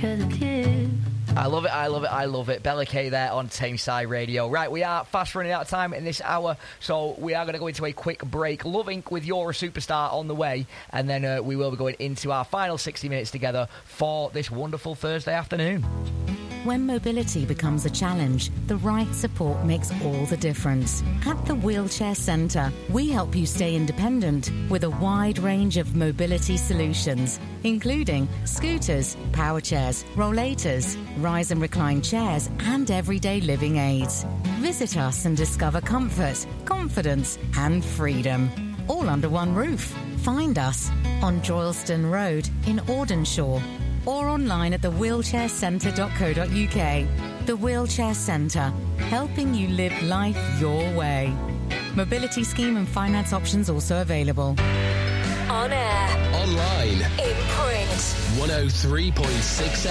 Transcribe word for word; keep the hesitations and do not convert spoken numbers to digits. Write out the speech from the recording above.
I love it, I love it, I love it. Bella K there on Tameside Radio. Right, we are fast running out of time in this hour, so we are going to go into a quick break. Love Incorporated with You're a Superstar on the way, and then uh, we will be going into our final sixty minutes together for this wonderful Thursday afternoon. When mobility becomes a challenge, the right support makes all the difference. At the Wheelchair Centre, we help you stay independent with a wide range of mobility solutions, including scooters, power chairs, rollators, rise and recline chairs, and everyday living aids. Visit us and discover comfort, confidence, and freedom, all under one roof. Find us on Droylston Road in Audenshaw, or online at the wheelchair centre dot co dot uk. The Wheelchair Centre, helping you live life your way. Mobility scheme and finance options also available. On air. Online. In print. one oh three point six